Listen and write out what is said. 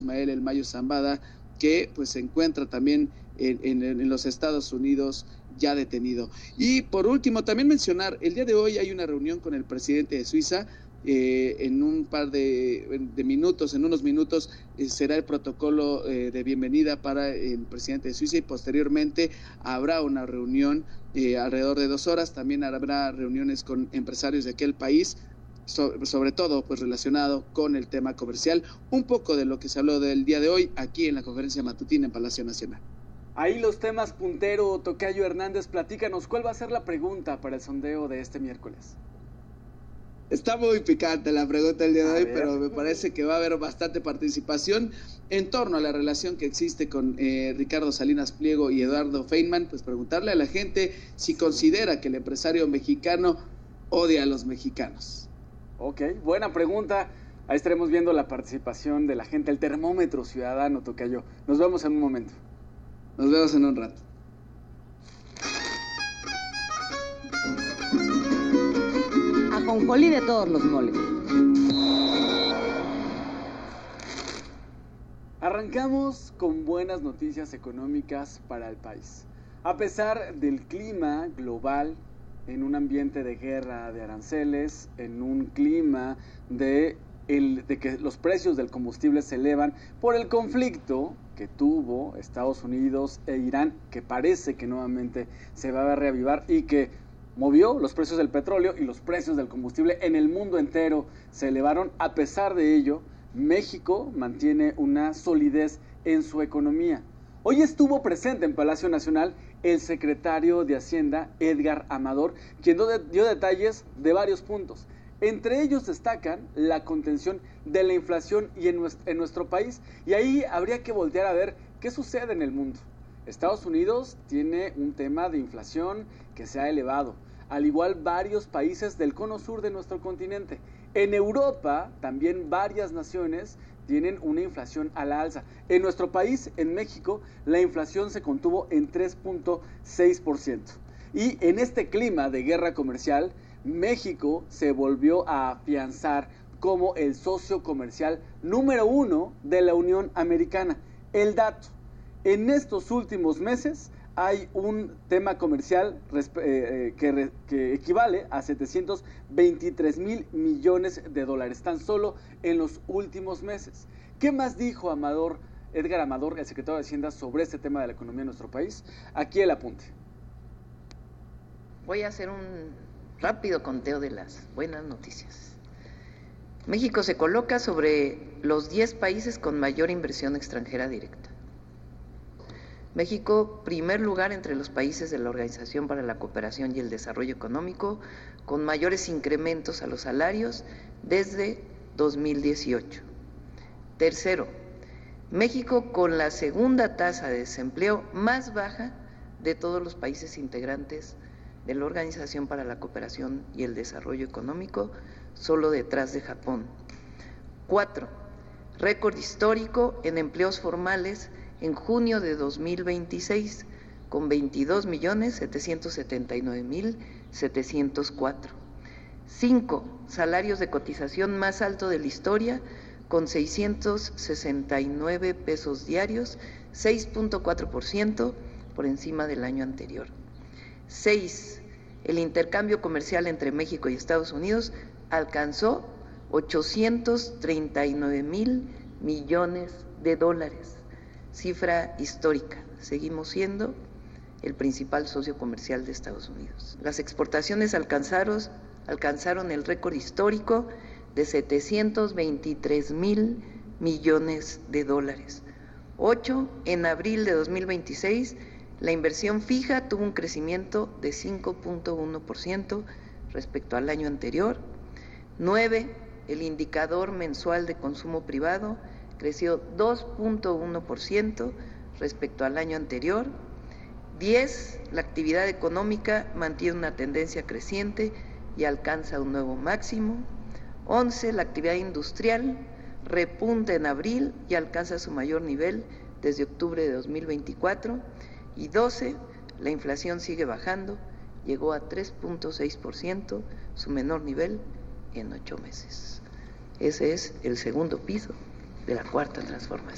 Ismael El Mayo Zambada, que pues se encuentra también en los Estados Unidos ya detenido. Y por último, también mencionar, el día de hoy hay una reunión con el presidente de Suiza. En un par de minutos, en unos minutos, será el protocolo de bienvenida para el presidente de Suiza, y posteriormente habrá una reunión alrededor de 2 horas. También habrá reuniones con empresarios de aquel país, sobre todo pues relacionado con el tema comercial. Un poco de lo que se habló del día de hoy aquí en la conferencia matutina en Palacio Nacional. Ahí los temas puntero. Tocayo Hernández, platícanos, ¿cuál va a ser la pregunta para el sondeo de este miércoles? Está muy picante la pregunta del día de hoy, pero me parece que va a haber bastante participación en torno a la relación que existe con Ricardo Salinas Pliego y Eduardo Feynman. Pues preguntarle a la gente si considera que el empresario mexicano odia a los mexicanos. Ok, buena pregunta. Ahí estaremos viendo la participación de la gente, el termómetro ciudadano, Tocayo. Nos vemos en un momento. Nos vemos en un rato. Ajonjolí de todos los moles. Arrancamos con buenas noticias económicas para el país. A pesar del clima global, en un ambiente de guerra de aranceles, en un clima de que los precios del combustible se elevan por el conflicto que tuvo Estados Unidos e Irán, que parece que nuevamente se va a reavivar y que movió los precios del petróleo y los precios del combustible en el mundo entero se elevaron. A pesar de ello, México mantiene una solidez en su economía. Hoy estuvo presente en Palacio Nacional el secretario de Hacienda, Edgar Amador, quien dio detalles de varios puntos. Entre ellos destacan la contención de la inflación en nuestro país, y ahí habría que voltear a ver qué sucede en el mundo. Estados Unidos tiene un tema de inflación que se ha elevado, al igual varios países del cono sur de nuestro continente. En Europa también varias naciones tienen una inflación a la alza. En nuestro país, en México, la inflación se contuvo en 3.6%. Y en este clima de guerra comercial, México se volvió a afianzar como el socio comercial número 1 de la Unión Americana. El dato: en estos últimos meses hay un tema comercial que equivale a 723,000 millones de dólares, tan solo en los últimos meses. ¿Qué más dijo Edgar Amador, el secretario de Hacienda, sobre este tema de la economía en nuestro país? Aquí el apunte. Voy a hacer un rápido conteo de las buenas noticias. México se coloca sobre los 10 países con mayor inversión extranjera directa. México, primer lugar entre los países de la Organización para la Cooperación y el Desarrollo Económico, con mayores incrementos a los salarios desde 2018. Tercero, México con la segunda tasa de desempleo más baja de todos los países integrantes de la Organización para la Cooperación y el Desarrollo Económico, solo detrás de Japón. 4, récord histórico en empleos formales en junio de 2026, con 22.779.704. 5, salarios de cotización más alto de la historia, con 669 pesos diarios, 6.4% por encima del año anterior. 6, el intercambio comercial entre México y Estados Unidos alcanzó 839,000 millones de dólares. Cifra histórica. Seguimos siendo el principal socio comercial de Estados Unidos. Las exportaciones alcanzaron el récord histórico de 723,000 millones de dólares. 8, en abril de 2026, la inversión fija tuvo un crecimiento de 5.1% respecto al año anterior. 9, el indicador mensual de consumo privado creció 2.1% respecto al año anterior. 10, la actividad económica mantiene una tendencia creciente y alcanza un nuevo máximo. 11, la actividad industrial repunta en abril y alcanza su mayor nivel desde octubre de 2024. Y 12, la inflación sigue bajando, llegó a 3.6%, su menor nivel en 8 meses. Ese es el segundo piso de la Cuarta Transformación.